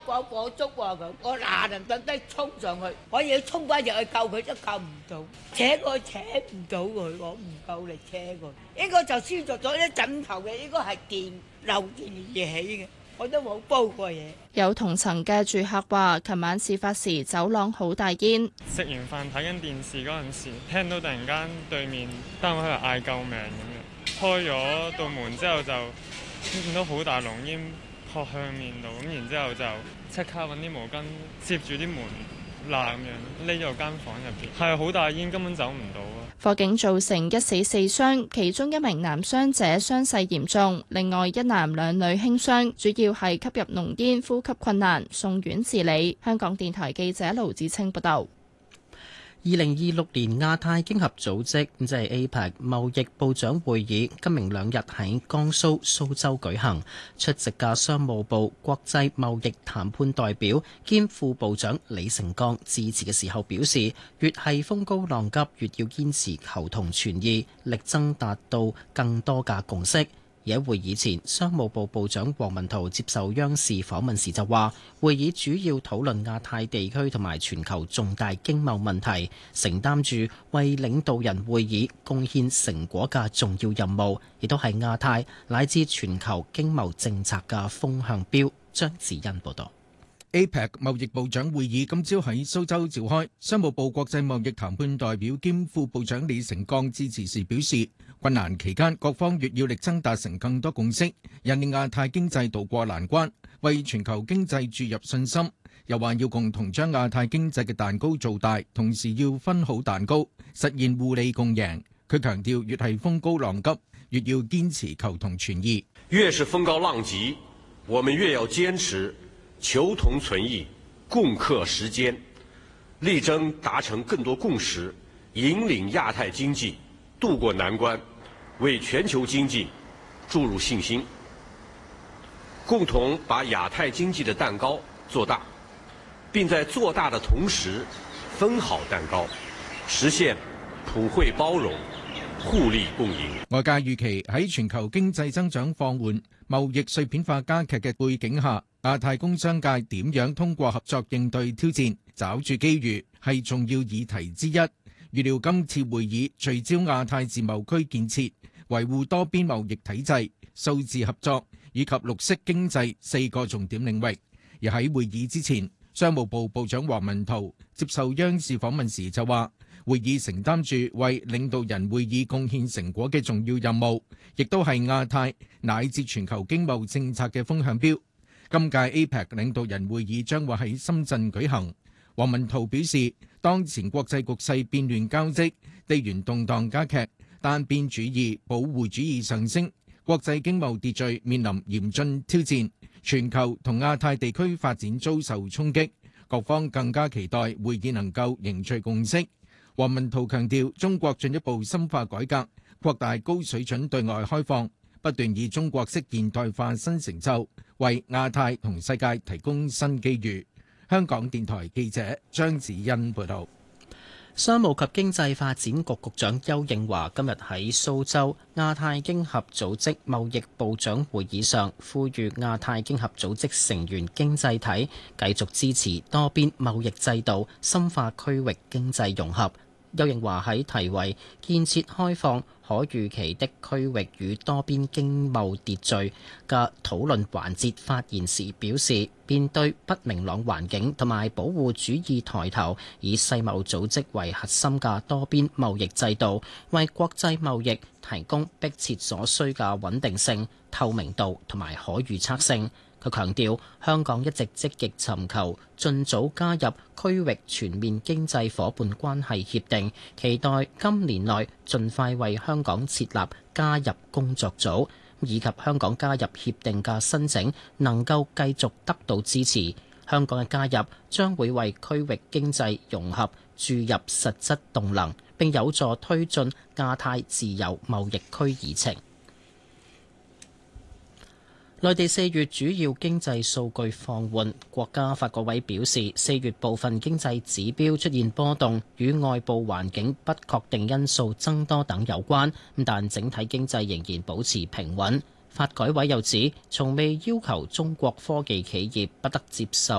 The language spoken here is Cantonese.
放火燭喎佢，我嗱嗱等低衝上去，我要衝翻入去救佢，都救唔到，扯唔到佢，我唔夠力扯佢。呢個就燒着咗啲枕頭嘅，呢個係電漏電而起嘅，我都冇煲過嘢。 有同層嘅住客話，琴晚事發時走廊好大煙， 食完飯睇緊電視嗰陣時，聽到突然間對面單位喺度嗌救命咁樣，開咗道門之後就見到好大濃煙撲向面度，咁然之後就即刻揾啲毛巾接住啲門罅咁樣，匿咗間房入邊，係好大煙，根本走唔到啊！ 火警造成1死4傷，其中1名男傷者傷勢嚴重，另外1男2女輕傷，主要係吸入濃煙，呼吸困難，送院治理。香港電台記者盧子清報道。 2026年亞太經合組織即係 APEC 貿易部長會議今明兩日喺江蘇蘇州舉行。出席嘅商務部國際貿易談判代表兼副部長李成鋼致辭嘅時候表示，越係風高浪急，越要堅持求同存異，力爭達到更多嘅共識。而喺會議前，商務部部長王文濤接受央視訪問時就話，會議主要討論亞太地區同埋全球重大經貿問題，承擔住為領導人會議貢獻成果嘅重要任務，亦都係亞太乃至全球經貿政策嘅風向標。張子欣報導。 APEC 貿易部長會議今朝喺蘇州召開，商務部國際貿易談判代表兼副部長李成鋼致辭時表示，困難期間各方越要力爭達成更多共識，引領亞太經濟渡過難關，為全球經濟注入信心。又話要共同將亞太經濟嘅蛋糕做大，同時要分好蛋糕，實現互利共贏。佢強調，越係風高浪急，越要堅持求同存異。 越是風高浪急，我們越要堅持求同存異，共克時艱，力爭達成更多共識，引領亞太經濟渡過難關，為全球經濟注入信心，共同把亞太經濟的蛋糕做大，並在做大的同時分好蛋糕，實現普惠包容、互利共贏。 外界預期喺全球經濟增長放緩、貿易碎片化加劇嘅背景下，亞太工商界點樣通過合作應對挑戰，抓住機遇係重要議題之一。預料今次會議聚焦亞太自貿區建設、維護多邊貿易體制、數字合作以及綠色經濟4個重點領域。而喺會議之前，商務部部長王文濤接受央視訪問時就話，會議承擔住為領導人會議貢獻成果嘅重要任務，亦都係亞太乃至全球經貿政策嘅風向標。今屆 APEC 領導人會議將會喺深圳舉行。王文濤表示，當前國際局勢變亂交織，地緣動盪加劇，單邊主義、保護主義上升，國際經貿秩序面臨嚴峻挑戰，全球同亞太地區發展遭受衝擊，各方更加期待會議能夠凝聚共識。王文濤強調，中國進一步深化改革，擴大高水準對外開放，不斷以中國式現代化新成就，為亞太同世界提供新機遇。香港電台記者張子欣報道。 商務及經濟發展局局長邱應華今日喺蘇州亞太經合組織貿易部長會議上，呼籲亞太經合組織成員經濟體繼續支持多邊貿易制度，深化區域經濟融合。邱應華喺題為建設開放可預期的區域與多邊經貿秩序嘅討論環節發言時表示，面對不明朗環境同埋保護主義抬頭，以世貿組織為核心嘅多邊貿易制度，為國際貿易提供迫切所需嘅穩定性、透明度同埋可預測性。佢強調，香港一直積極尋求盡早加入區域全面經濟夥伴關係協定，期待今年內盡快為香港設立加入工作組，以及香港加入協定嘅申請能夠繼續得到支持。香港嘅加入將會為區域經濟融合注入實質動能，並有助推進亞太自由貿易區議程。內地4月主要經濟數據放緩，國家發改委表示，4月部分經濟指標出現波動，與外部環境不確定因素增多等有關，但整體經濟仍然保持平穩。 發改委又指，從未要求中國科技企業不得接受